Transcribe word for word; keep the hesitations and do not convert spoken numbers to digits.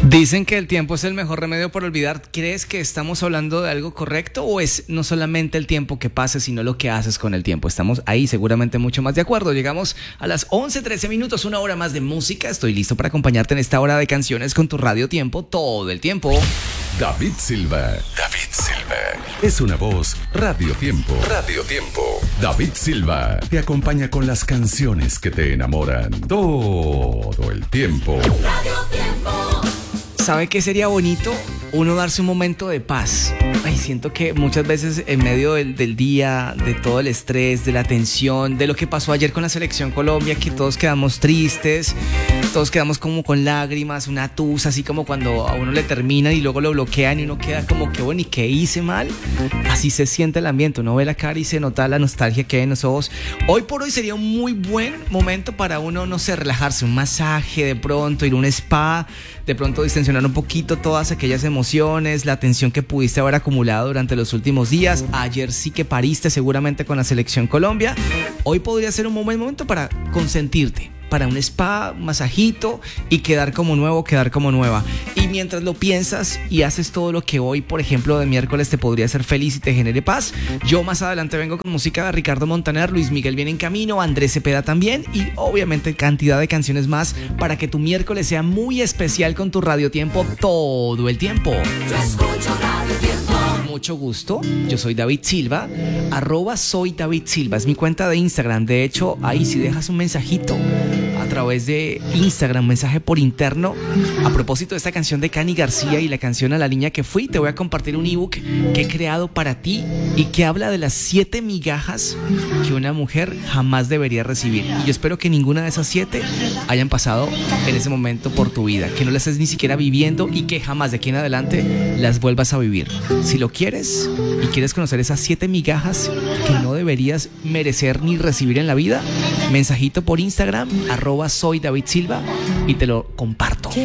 Dicen que el tiempo es el mejor remedio para olvidar. ¿Crees que estamos hablando de algo correcto o es no solamente el tiempo que pasa, sino lo que haces con el tiempo? Estamos ahí seguramente mucho más de acuerdo. Llegamos a las once trece minutos, una hora más de música. Estoy listo para acompañarte en esta hora de canciones con tu Radio Tiempo todo el tiempo. David Silva. David Silva. Es una voz Radio Tiempo. Radio Tiempo. David Silva te acompaña con las canciones que te enamoran todo el tiempo. Radio Tiempo. ¿Sabe qué sería bonito? Uno darse un momento de paz. Ay, siento que muchas veces en medio del, del día, de todo el estrés, de la tensión, de lo que pasó ayer con la Selección Colombia, que todos quedamos tristes, todos quedamos como con lágrimas, una tusa, así como cuando a uno le terminan y luego lo bloquean y uno queda como que bueno, ¿y qué hice mal? Así se siente el ambiente, uno ve la cara y se nota la nostalgia que hay en los ojos. Hoy por hoy sería un muy buen momento para uno, no sé, relajarse, un masaje de pronto, ir a un spa, de pronto distensionar un poquito todas aquellas emociones, la tensión que pudiste haber acumulado durante los últimos días. Ayer sí que pariste seguramente con la Selección Colombia. Hoy podría ser un buen momento para consentirte, para un spa, masajito y quedar como nuevo, quedar como nueva. Y mientras lo piensas y haces todo lo que hoy, por ejemplo, de miércoles te podría hacer feliz y te genere paz, yo más adelante vengo con música de Ricardo Montaner, Luis Miguel viene en camino, Andrés Cepeda también y obviamente cantidad de canciones más para que tu miércoles sea muy especial con tu Radio Tiempo todo el tiempo. Yo escucho Radio Tiempo. Mucho gusto, yo soy David Silva, arroba soy David Silva, es mi cuenta de Instagram. De hecho, ahí si dejas un mensajito a través de Instagram, mensaje por interno, a propósito de esta canción de Cani García y la canción A la Niña que Fui, te voy a compartir un ebook que he creado para ti y que habla de las siete migajas que una mujer jamás debería recibir. Y yo espero que ninguna de esas siete hayan pasado en ese momento por tu vida, que no las estés ni siquiera viviendo y que jamás de aquí en adelante las vuelvas a vivir. Si lo quieres y quieres conocer esas siete migajas que no deberías merecer ni recibir en la vida, mensajito por Instagram, arroba soy David Silva y te lo comparto.